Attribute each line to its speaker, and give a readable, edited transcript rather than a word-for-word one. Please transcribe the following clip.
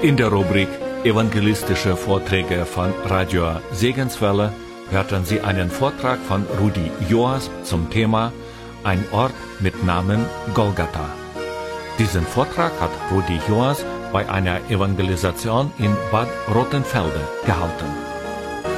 Speaker 1: In der Rubrik Evangelistische Vorträge von Radio Segenswelle hörten Sie einen Vortrag von Rudi Joas zum Thema Ein Ort mit Namen Golgatha. Diesen Vortrag hat Rudi Joas bei einer Evangelisation in Bad Rottenfelde gehalten.